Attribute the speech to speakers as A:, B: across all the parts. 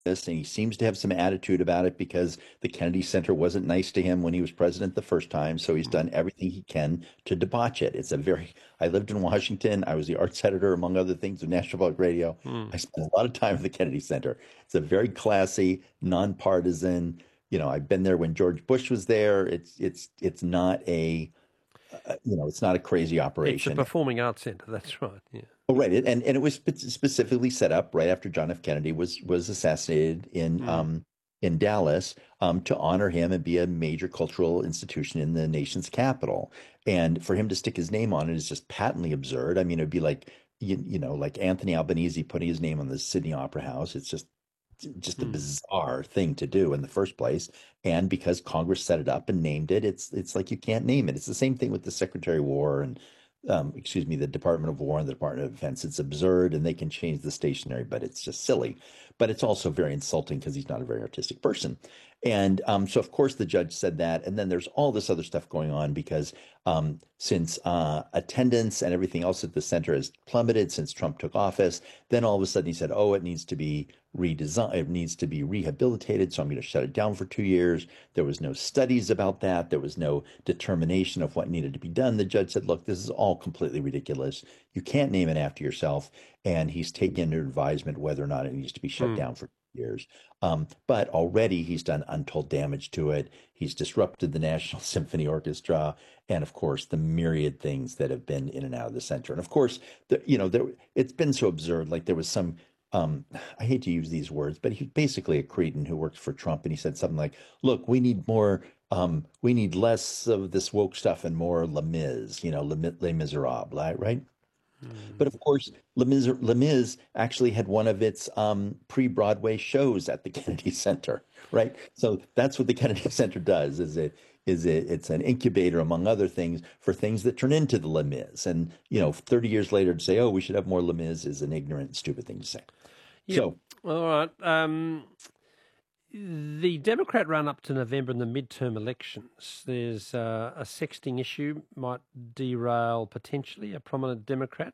A: this, and he seems to have some attitude about it because the Kennedy Center wasn't nice to him when he was president the first time. So he's done everything he can to debauch it. I lived in Washington. I was the arts editor, among other things, of National Public Radio.
B: Mm.
A: I spent a lot of time at the Kennedy Center. It's a very classy, nonpartisan. I've been there when George Bush was there. It's not it's not a crazy
B: It's a
A: operation.
B: performing arts centre, that's right, yeah.
A: Oh, right. And it was specifically set up right after John F. Kennedy was assassinated
B: Mm.
A: in Dallas, to honor him and be a major cultural institution in the nation's capital. And for him to stick his name on it is just patently absurd. I mean, it'd be like like Anthony Albanese putting his name on the Sydney Opera House. It's just a
B: Mm.
A: bizarre thing to do in the first place. And because Congress set it up and named it, it's like you can't name it. It's the same thing with the Secretary of War and excuse me, the Department of War and the Department of Defense. It's absurd, and they can change the stationery, but it's just silly. But it's also very insulting because he's not a very artistic person. And so, of course, the judge said that. And then there's all this other stuff going on because since attendance and everything else at the center has plummeted since Trump took office, then all of a sudden he said, oh, it needs to be redesigned, it needs to be rehabilitated. So I'm going to shut it down for 2 years. There was no studies about that. There was no determination of what needed to be done. The judge said, look, this is all completely ridiculous. You can't name it after yourself. And he's taken under advisement whether or not it needs to be shut
B: Mm.
A: down for years. But already he's done untold damage to it. He's disrupted the National Symphony Orchestra, and of course the myriad things that have been in and out of the center. And of course, it's been so absurd. Like there was some. I hate to use these words, but he's basically a cretin who works for Trump, and he said something like, "Look, we need more. We need less of this woke stuff and more Les Mis, Les Miserables, right?"
B: Mm.
A: But of course, Les Mis actually had one of its pre-Broadway shows at the Kennedy Center, right? So that's what the Kennedy Center does. It's an incubator, among other things, for things that turn into the Les Mis. And 30 years later, to say, "Oh, we should have more Les Mis," is an ignorant and stupid thing to say.
B: Yep.
A: So
B: All right. The Democrat run up to November in the midterm elections. There's a sexting issue might derail potentially a prominent Democrat.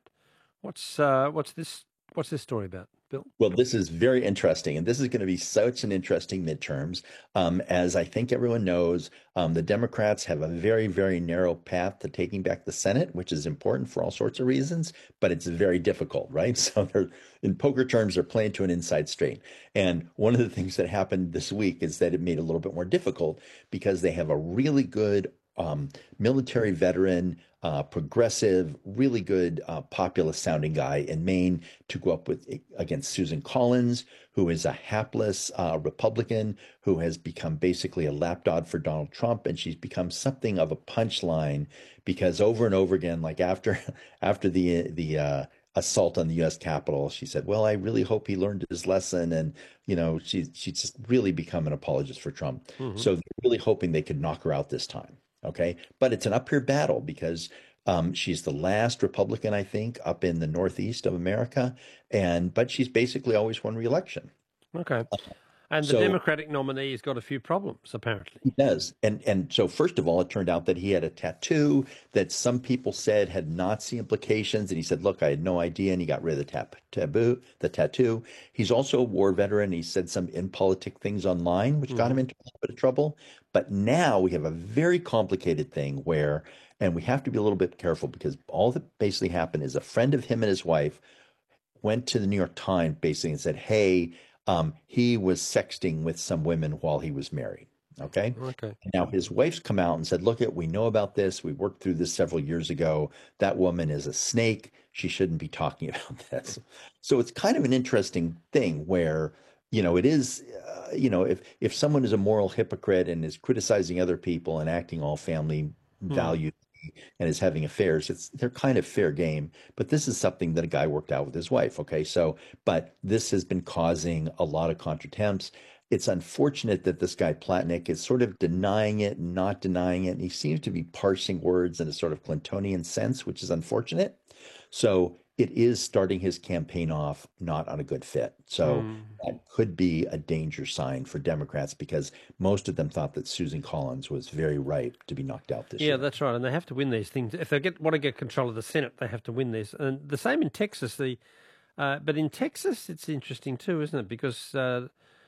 B: What's this story about, Bill?
A: Well, this is very interesting, and this is going to be such an interesting midterms. As I think everyone knows, the Democrats have a very, very narrow path to taking back the Senate, which is important for all sorts of reasons, but it's very difficult, right? So in poker terms, they're playing to an inside straight. And one of the things that happened this week is that it made it a little bit more difficult because they have a really good military veteran, progressive, really good populist sounding guy in Maine to go up with against Susan Collins, who is a hapless Republican who has become basically a lapdog for Donald Trump, and she's become something of a punchline because over and over again, like after after the assault on the U.S. Capitol, she said, "Well, I really hope he learned his lesson," and she's just really become an apologist for Trump.
B: Hmm.
A: So they're really hoping they could knock her out this time. Okay. But it's an up here battle because she's the last Republican, I think, up in the Northeast of America. But she's basically always won re-election.
B: Okay. And the
A: So
B: Democratic nominee has got a few problems, apparently.
A: he does. And so first of all, it turned out that he had a tattoo that some people said had Nazi implications. And he said, look, I had no idea. And he got rid of the tattoo. He's also a war veteran. He said some impolitic things online, which got
B: Hmm.
A: him into a little bit of trouble. But now we have a very complicated thing where, and we have to be a little bit careful because all that basically happened is a friend of him and his wife went to the New York Times basically and said, hey, he was sexting with some women while he was married. Okay.
B: Okay.
A: Now his wife's come out and said, look, we know about this. We worked through this several years ago. That woman is a snake. She shouldn't be talking about this. So it's kind of an interesting thing where, it is, if someone is a moral hypocrite and is criticizing other people and acting all family
B: Hmm.
A: values and is having affairs, they're kind of fair game. But this is something that a guy worked out with his wife. Okay, so but this has been causing a lot of contretemps. It's unfortunate that this guy Platnick is sort of denying it, not denying it, and he seems to be parsing words in a sort of Clintonian sense, which is unfortunate. So it is starting his campaign off not on a good fit. So
B: Hmm.
A: that could be a danger sign for Democrats because most of them thought that Susan Collins was very ripe to be knocked out this
B: Yeah,
A: year.
B: that's right. And they have to win these things. If they want to get control of the Senate, they have to win this. And the same in Texas. But in Texas, it's interesting too, isn't it? Because